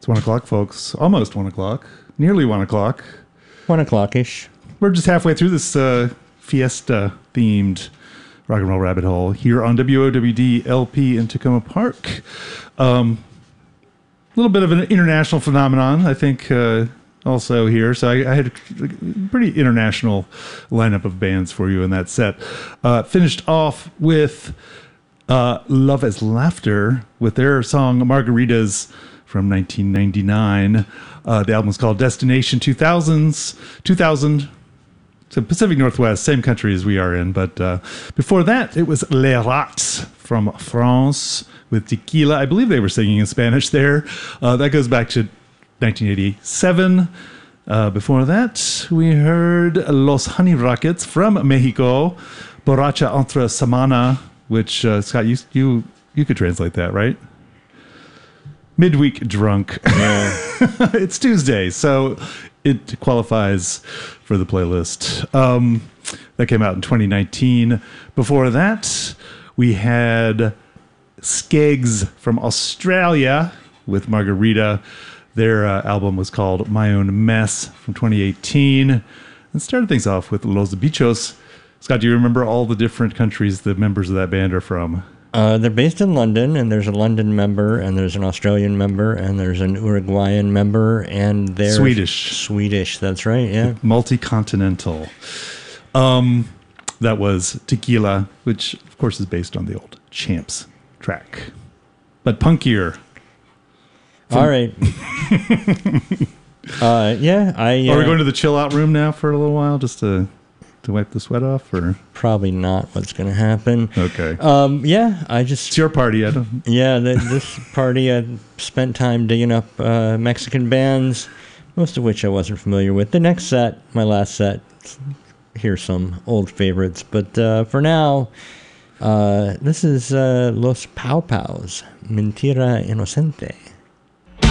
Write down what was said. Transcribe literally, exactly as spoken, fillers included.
It's one o'clock, folks. Almost one o'clock. Nearly one o'clock. One o'clock-ish. We're just halfway through this uh, fiesta-themed rock and roll rabbit hole here on W O W D L P in Tacoma Park. Um, a little bit of an international phenomenon, I think, uh, also here. So I, I had a pretty international lineup of bands for you in that set. Uh, finished off with uh, Love as Laughter with their song Margaritas from nineteen ninety-nine. Uh, the album is called Destination two thousands, two thousand. So Pacific Northwest, same country as we are in. But uh, before that, it was Les Rats from France with Tequila. I believe they were singing in Spanish there. Uh, that goes back to nineteen eighty-seven. Uh, before that, we heard Los Honey Rockets from Mexico, Borracha Entre Semana, which, uh, Scott, you, you, you could translate that, right? Midweek drunk. Yeah. It's Tuesday, so it qualifies for the playlist. Um, that came out in twenty nineteen. Before that, we had Skeggs from Australia with Margarita. Their uh, album was called My Own Mess from twenty eighteen. And started things off with Los Bichos. Scott, do you remember all the different countries the members of that band are from? Uh, they're based in London, and there's a London member, and there's an Australian member, and there's an Uruguayan member, and they're Swedish. Swedish, that's right, yeah. Multi-continental. Um, that was Tequila, which, of course, is based on the old Champs track. But punkier. From- All right. uh, yeah, I... Uh, Are we going to the chill-out room now for a little while, just to... to wipe the sweat off, or probably not what's going to happen. Okay. Um, yeah, I just it's your party. I don't. Yeah, the, this party I spent time digging up uh, Mexican bands, most of which I wasn't familiar with. The next set, my last set, here's some old favorites, but uh, for now, uh, this is uh, Los Pau Paus, Mentira Inocente.